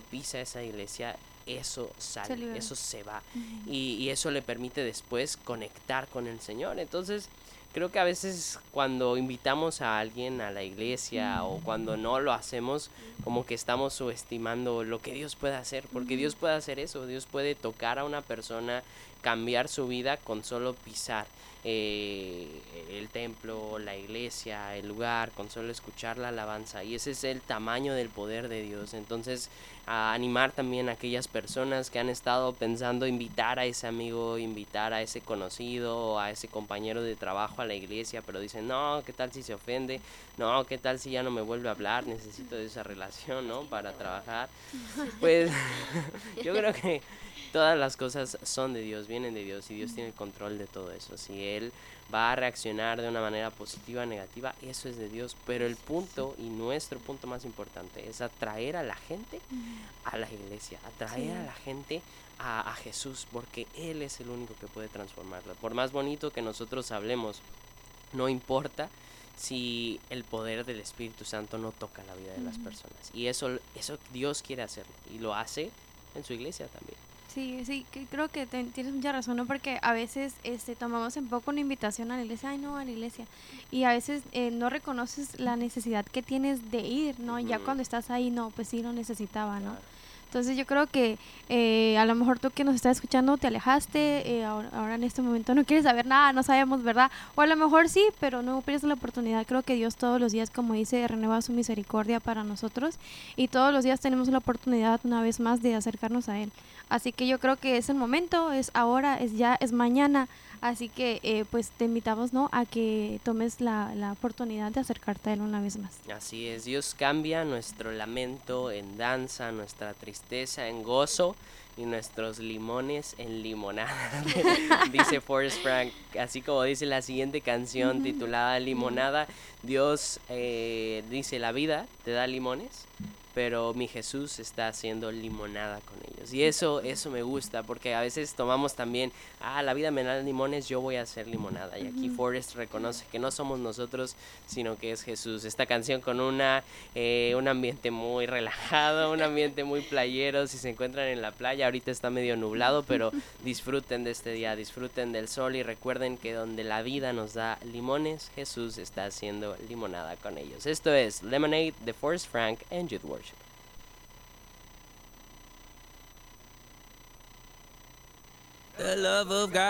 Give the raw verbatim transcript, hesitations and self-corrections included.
pisa esa iglesia, eso Se sale, libera. eso se va. Ujú. Y, y eso le permite después conectar con el Señor. Entonces, creo que a veces cuando invitamos a alguien a la iglesia o cuando no lo hacemos, como que estamos subestimando lo que Dios puede hacer, porque Ujú. Dios puede hacer eso, Dios puede tocar a una persona, cambiar su vida con solo pisar eh, el templo, la iglesia, el lugar, con solo escuchar la alabanza. Y ese es el tamaño del poder de Dios. Entonces, a animar también a aquellas personas que han estado pensando invitar a ese amigo, invitar a ese conocido, a ese compañero de trabajo a la iglesia, pero dicen, no, ¿qué tal si se ofende? No, ¿qué tal si ya no me vuelve a hablar? Necesito de esa relación, ¿no? Para trabajar. Pues yo creo que todas las cosas son de Dios, vienen de Dios y Dios tiene el control de todo eso. Si Él va a reaccionar de una manera positiva o negativa, eso es de Dios. Pero el punto y nuestro punto más importante es atraer a la gente Ujú. a la iglesia, atraer a Sí. la gente a, a Jesús, porque Él es el único que puede transformarla. Por más bonito que nosotros hablemos, no importa si el poder del Espíritu Santo no toca la vida de las Ujú. personas. Y eso, eso Dios quiere hacerlo y lo hace en su iglesia también. Sí, sí, que creo que te- tienes mucha razón, ¿no? Porque a veces este, tomamos en poco una invitación a la iglesia, ay no, a la iglesia, y a veces eh, no reconoces la necesidad que tienes de ir, ¿no? Ya Ujú, cuando estás ahí, no, pues sí lo necesitaba, ¿no? claro. Entonces yo creo que eh, a lo mejor tú que nos estás escuchando te alejaste, eh, ahora, ahora en este momento no quieres saber nada, no sabemos, ¿verdad? O a lo mejor sí, pero no pierdes la oportunidad. Creo que Dios todos los días, como dice, renueva su misericordia para nosotros y todos los días tenemos la oportunidad una vez más de acercarnos a Él. Así que yo creo que es el momento, es ahora, es ya, es mañana. Así que eh, pues te invitamos, ¿no? A que tomes la, la oportunidad de acercarte a Él una vez más. Así es, Dios cambia nuestro lamento en danza, nuestra tristeza en gozo y nuestros limones en limonada, dice Forrest Frank, así como dice la siguiente canción Ujú. titulada Limón. Limonada. Dios eh, dice, la vida te da limones, pero mi Jesús está haciendo limonada con ellos. Y eso, eso me gusta, porque a veces tomamos también, ah, la vida me da limones, yo voy a hacer limonada. Y aquí Ujú. Forrest reconoce que no somos nosotros, sino que es Jesús. Esta canción con una, eh, un ambiente muy relajado, un ambiente muy playero. Si se encuentran en la playa, ahorita está medio nublado, pero disfruten de este día, disfruten del sol y recuerden que donde la vida nos da limones, Jesús está haciendo limonada con ellos. Esto es Lemonade de Forrest Frank and Youth Worship. The love of God.